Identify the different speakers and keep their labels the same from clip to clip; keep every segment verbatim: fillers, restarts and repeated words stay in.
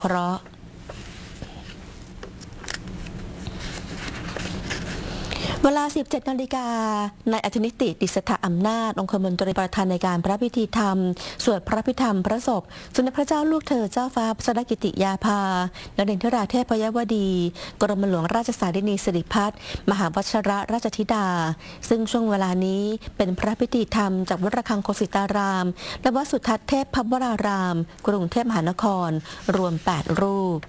Speaker 1: เพราะเวลา สิบเจ็ด นาฬิกานายอธินิติ ดิษฐอำนาจ องคมนตรีประธานในการพระพิธีธรรมสวดพระพิธรรมพระศพสมเด็จพระเจ้าลูกเธอเจ้าฟ้าพัชรกิติยาภานเรนทราเทพยวดีกรมหลวงราชสารินีสิริพัฒน์มหาวชรราชธิดาซึ่งช่วงเวลานี้เป็นพระพิธีธรรมจากวัดระฆังโคสิตารามและวัดสุทัศน์เทพพวรารามกรุงเทพมหานครรวมแปดรูป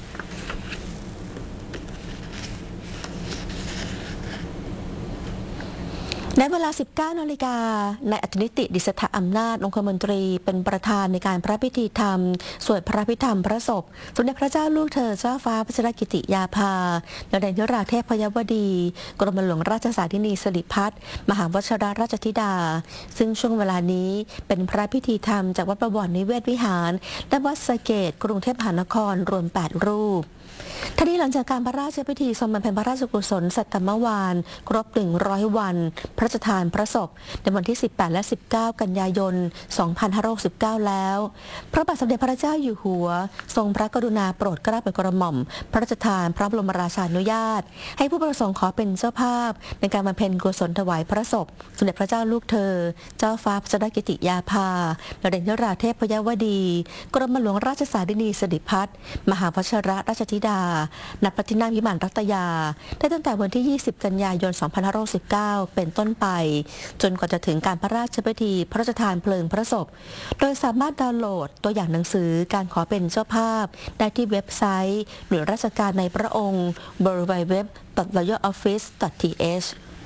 Speaker 1: ในเวลา สิบเก้า นาฬิกานายอธินิติ ดิษฐอำนาจ องคมนตรีเป็นประธานในการพระพิธีธรรมสวดพระพิธรรมพระศพสมเด็จพระเจ้าลูกเธอเจ้าฟ้าพัชรกิติยาภานเรนทราเทพยวดีกรมหลวงราชสารินีสิริพัฒน์มหาวชรราชธิดาซึ่งช่วงเวลานี้เป็นพระพิธีธรรมจากวัดประวรนิเวศวิหารและวัดสะเกษกรุงเทพมหานครรวมแปดรูปท่านี้หลังจากการพระราชพิธีทรงบำเพ็ญพระราชกุศลสัตตมวานครบหนึ่งร้อยวันพระราชทานพระศพในวันที่สิบแปดและสิบเก้ากันยายนสองพันห้าร้อยหกสิบเก้าแล้วพระบาทสมเด็จพระเจ้าอยู่หัวทรงพระกรุณาโปรดเกล้าโปรดกระหม่อมพระราชทานพระบรมราชานุญาตให้ผู้ประสงค์ขอเป็นเจ้าภาพในการบำเพ็ญกุศลถวายพระศพสมเด็จพระเจ้าลูกเธอเจ้าฟ้าพัชรกิติยาภานเรนทราเทพยวดีกรมหลวงราชสารินีสิริพัฒน์มหาวชรราชธิดาณ พระที่นั่งวิมานรัตยาได้ตั้งแต่วันที่ยี่สิบกันยายนสองพันห้าร้อยสิบเก้าเป็นต้นไปจนกว่าจะถึงการพระราชพิธีพระราชทานเพลิงพระศพโดยสามารถดาวน์โหลดตัวอย่างหนังสือการขอเป็นเจ้าภาพได้ที่เว็บไซต์หน่วยราชการในพระองค์ ดับเบิลยู ดับเบิลยู ดับเบิลยู ดอท รอยัล ออฟฟิศ ดอท ที เอช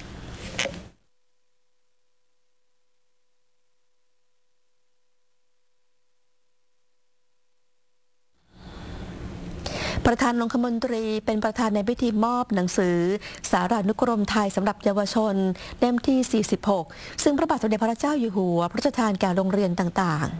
Speaker 1: ประธานองคมนตรีเป็นประธานในพิธีมอบหนังสือสารานุกรมไทยสำหรับเยาวชนเล่มที่ สี่สิบหก ซึ่งพระบาทสมเด็จพระเจ้าอยู่หัวพระราชทานแก่โรงเรียนต่างๆ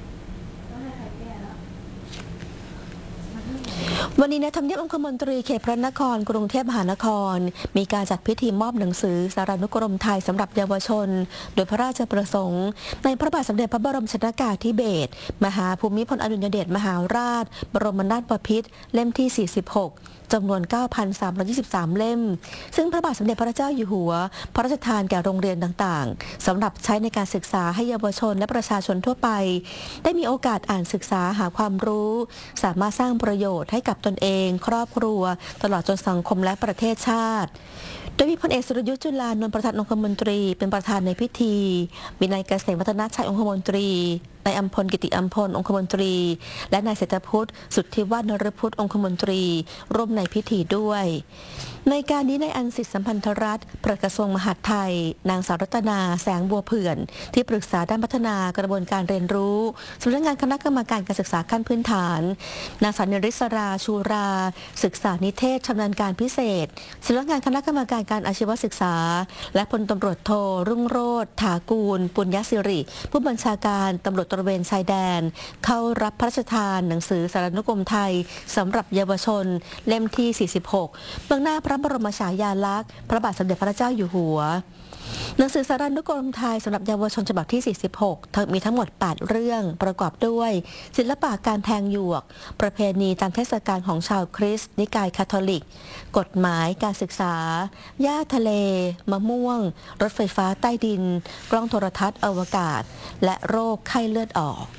Speaker 1: วันนี้ในทำเนียบองคมนตรีเขตพระนครกรุงเทพมหานครมีการจัดพิธีมอบหนังสือสารานุกรมไทยสำหรับเยาวชนโดยพระราชประสงค์ในพระบาทสมเด็จพระบรมชนกาธิเบศรมหาภูมิพลอดุลยเดชมหาราชบรมนาถบพิตรเล่มที่ สี่สิบหกจำนวน เก้าพันสามร้อยยี่สิบสาม เล่มซึ่งพระบาทสมเด็จพระเจ้าอยู่หัวพระราชทานแก่โรงเรียนต่างๆสำหรับใช้ในการศึกษาให้เยาวชนและประชาชนทั่วไปได้มีโอกาสอ่านศึกษาหาความรู้สามารถสร้างประโยชน์ให้กับตนเองครอบครัวตลอดจนสังคมและประเทศชาติโดยมีพลเอกสุรยุทธ์จุลานนท์ประธานองคมนตรีเป็นประธานในพิธีมีนายเกษมวัฒนชัยองคมนตรีนายอัมพลกิติอัมพลองคมนตรีและนายเศรษฐพุทธสุทธิวาฒนรพุทธองคมนตรีร่วมในพิธีด้วยในการนี้นายอันสิทธิสัมพันธรัตน์ปลัดกระทรวงมหาดไทยนางสาวรัตนาแสงบัวเผื่อนที่ปรึกษาด้านพัฒนากระบวนการเรียนรู้สำนักงานคณะกรรมการการศึกษาขั้นพื้นฐานนางสาวนริศราชูราศึกษานิเทศชำนาญการพิเศษสำนักงานคณะกรรมการการอาชีวศึกษาและพลตำรวจโทรุ่งโรจน์ถากูลปุญญสิริผู้บัญชาการตำรวจตระเวนชายแดนเข้ารับพระราชทานหนังสือสารานุกรมไทยสำหรับเยาวชนเล่มที่ สี่สิบหกเบื้องหน้าพระบรมฉายาลักษณ์พระบาทสมเด็จพระเจ้าอยู่หัวหนังสือสารานุกรมไทยสำหรับเยาวชนฉบับที่ สี่สิบหกมีทั้งหมด แปด เรื่องประกอบด้วยศิลปะการแทงหยวกประเพณีตามเทศกาลของชาวคริสต์นิกายคาทอลิกกฎหมายการศึกษาหญ้าทะเลมะม่วงรถไฟฟ้าใต้ดินกล้องโทรทัศน์อวกาศและโรคไข้เลือดออก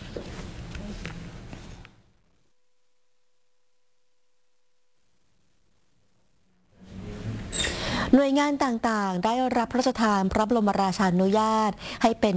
Speaker 1: หน่วยงานต่างๆได้รับพระราชทานพระบรมราชานุญาตให้เป็น